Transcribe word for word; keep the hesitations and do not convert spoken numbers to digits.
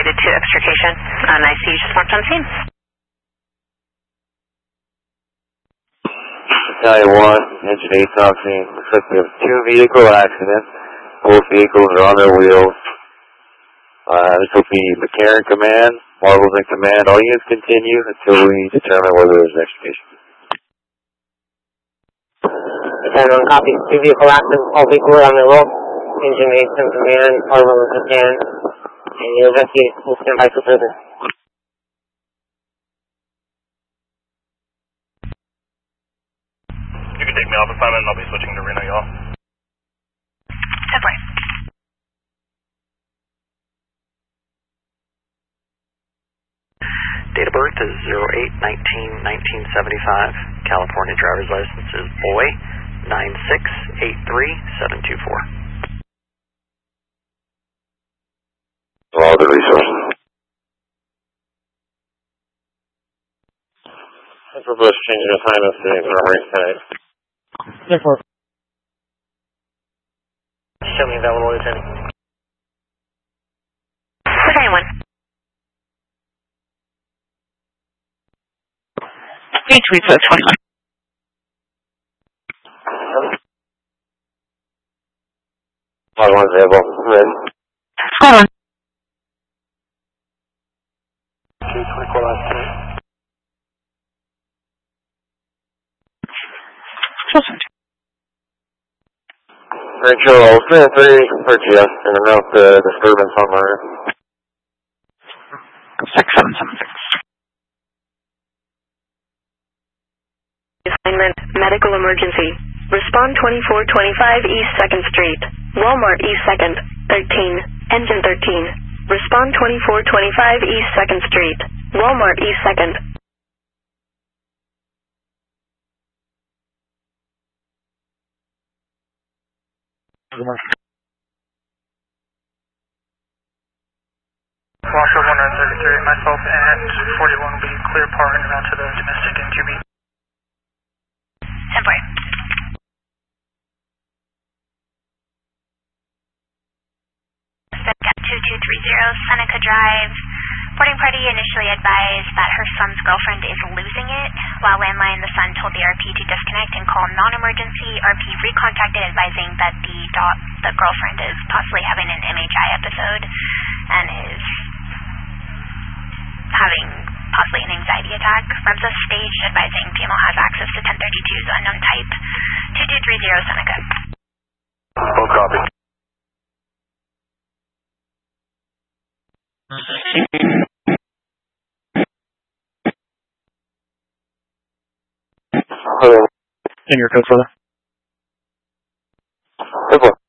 related to extrication. An I C U just marked on scene. Battalion one, Engine eight talking. Looks like we have two vehicle accidents. Both vehicles are on their wheels. Uh, this will be McCarran Command, Marvel's in command. All units continue until we determine whether there's an extrication. Battalion one, copy. Two vehicle accidents. All vehicles are on their road. Engine eight in command, Marvel in command. And the investigation will stand by for further. You can take me off assignment and I'll be switching to Reno, y'all. Simply. Date of birth is zero eight nineteen nineteen seventy-five. California driver's license is boy nine six eight three seven two four. All the resources. For Bush, changing assignments to Infirmary tonight. Therefore. Show me available, Lieutenant. Battalion one. Each week says twenty-one. Squad one available. Ready. Squad one. two twenty-four last tonight. Rachel, three and three for G S and announce the disturbance on my six seven seven six. Assignment, medical emergency. Respond twenty-four twenty-five East second Street. Walmart East second, thirteen, engine thirteen. Respond twenty-four twenty-five East second Street. Walmart East second. Washer one thirty-three, myself and forty-one will be clear par and out to the domestic and Q B. Simply. two two three zero Seneca Drive. Boarding party initially advised that her son's girlfriend is losing it. While landline, the son told the R P to disconnect and call non-emergency. R P recontacted advising that the dot, the girlfriend is possibly having an M H I episode and is having possibly an anxiety attack. Rebs of stage advising P M O has access to ten thirty-two's unknown type. two two three zero Seneca. Full copy. Hello. In your code, brother. Good one.